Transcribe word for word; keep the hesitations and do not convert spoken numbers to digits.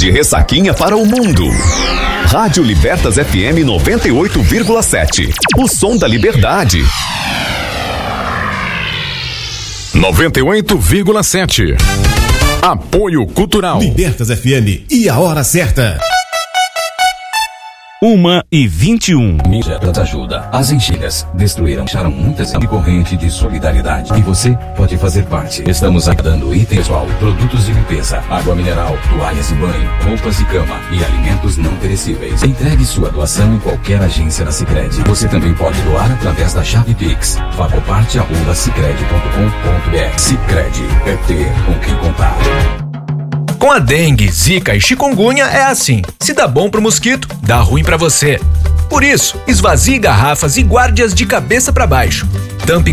de Ressaquinha para o mundo. Rádio Libertas F M noventa e oito vírgula sete. O som da liberdade. noventa e oito vírgula sete. Apoio Cultural. Libertas F M e a hora certa. Uma e vinte e um. Mijadas ajuda. As enchentes destruíram, deixaram muitas de corrente de solidariedade. E você pode fazer parte. Estamos dando itens pessoal, produtos de limpeza, água mineral, toalhas de banho, roupas de cama e alimentos não perecíveis. Entregue sua doação em qualquer agência da Sicredi. Você também pode doar através da chave Pix. Fagoparte arroba sicredi ponto com ponto br. Sicredi é ter com quem contar. Com a dengue, zika e chikungunya é assim. Se dá bom pro mosquito, dá ruim pra você. Por isso, esvazie garrafas e guarde-as de cabeça pra baixo. Tampe